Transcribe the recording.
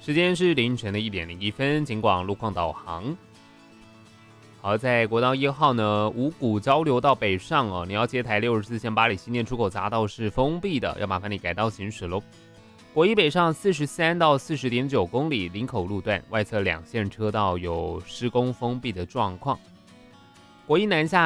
时间是凌晨的1:01，警广路况导航。好，在国道1号呢，五股交流道北上哦，你要接台64线八里新店出口匝道是封闭的，要麻烦你改道行驶喽。国一北上43到40.9公里，林口路段外侧2线车道有施工封闭的状况。国一南下